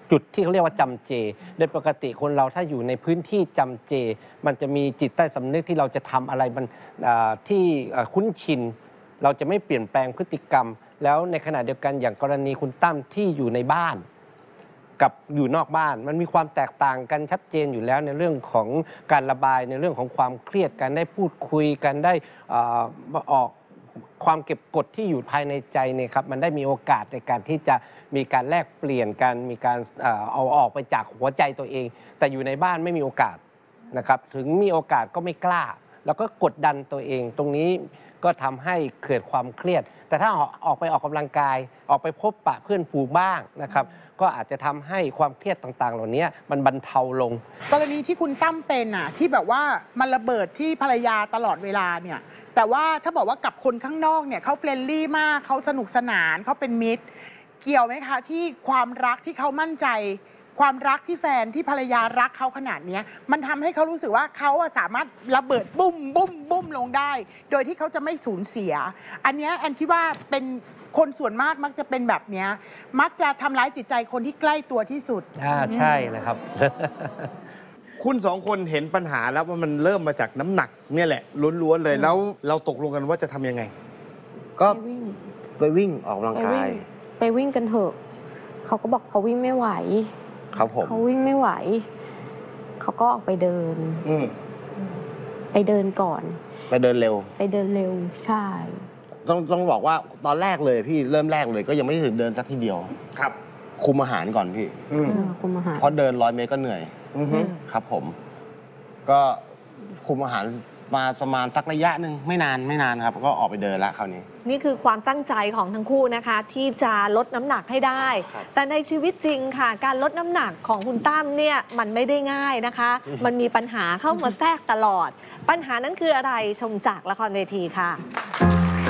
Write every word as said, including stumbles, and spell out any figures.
จุดที่เขาเรียกว่าจำเจโดยปกติคนเราถ้าอยู่ในพื้นที่จำเจมันจะมีจิตใต้สำนึกที่เราจะทำอะไรมันที่คุ้นชินเราจะไม่เปลี่ยนแปลงพฤติกรรมแล้วในขณะเดียวกันอย่างกรณีคุณตั้มที่อยู่ในบ้านกับอยู่นอกบ้านมันมีความแตกต่างกันชัดเจนอยู่แล้วในเรื่องของการระบายในเรื่องของความเครียดกันได้พูดคุยกันได้ออกความเก็บกดที่อยู่ภายในใจเนี่ยครับมันได้มีโอกาสในการที่จะมีการแลกเปลี่ยนกันมีการเอาออกไปจากหัวใจตัวเองแต่อยู่ในบ้านไม่มีโอกาสนะครับถึงมีโอกาสก็ไม่กล้าแล้วก็กดดันตัวเองตรงนี้ก็ทำให้เกิดความเครียดแต่ถ้าออกไปออกกำลังกายออกไปพบปะเพื่อนฝูงบ้างนะครับก็อาจจะทำให้ความเครียดต่างๆเหล่านี้มันบรรเทาลงกรณีที่คุณตั้มเป็นอ่ะที่แบบว่ามันระเบิดที่ภรรยาตลอดเวลาเนี่ยแต่ว่าถ้าบอกว่ากับคนข้างนอกเนี่ยเขาเฟรนลี่มากเขาสนุกสนานเขาเป็นมิตรเกี่ยวไหมคะที่ความรักที่เขามั่นใจความรักที่แฟนที่ภรรยารักเขาขนาดนี้มันทำให้เขารู้สึกว่าเขาสามารถระเบิดบุ้มบุ้มบุ้มลงได้โดยที่เขาจะไม่สูญเสียอันนี้แอนคิดว่าเป็นคนส่วนมากมักจะเป็นแบบนี้มักจะทำร้ายจิตใจคนที่ใกล้ตัวที่สุดอ่าใช่นะครับคุณสองคนเห็นปัญหาแล้วว่ามันเริ่มมาจากน้ำหนักเนี่ยแหละล้วนๆเลยแล้วเราตกลงกันว่าจะทำยังไงก็ไปวิ่งออกกำลังกายไปวิ่งกันเถอะเขาก็บอกเขาวิ่งไม่ไหวครับผมเขาวิ่งไม่ไหวเขาก็ออกไปเดินไปเดินก่อนไปเดินเร็วไปเดินเร็วใช่ต้องต้องบอกว่าตอนแรกเลยพี่เริ่มแรกเลยก็ยังไม่ถึงเดินสักทีเดียวครับคุมอาหารก่อนพี่คุมอาหารเพราะเดินร้อยเมตรก็เหนื่อยครับผมก็คุมอาหารมาประมาณสักระยะหนึ่งไม่นานไม่นานครับก็ออกไปเดินแล้วคราวนี้นี่คือความตั้งใจของทั้งคู่นะคะที่จะลดน้ำหนักให้ได้แต่ในชีวิตจริงค่ะการลดน้ำหนักของคุณตั้มเนี่ยมันไม่ได้ง่ายนะคะมันมีปัญหาเข้ามาแทรกตลอดปัญหานั้นคืออะไรชมจากละครเวทีค่ะ